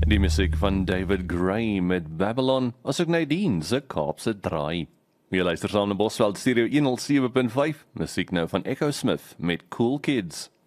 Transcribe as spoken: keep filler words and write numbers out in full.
Die musiek van David Gray met Babylon, asook Nadine se Kaapse draai. Jy luister saam na Bosveld Stereo honderd sewe punt vyf, musiek nou van Echo Smith met Cool Kids.